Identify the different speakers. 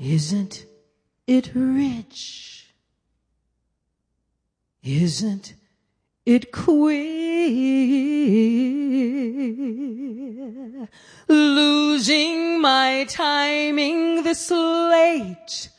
Speaker 1: Isn't it rich? Isn't it queer? Losing my timing this late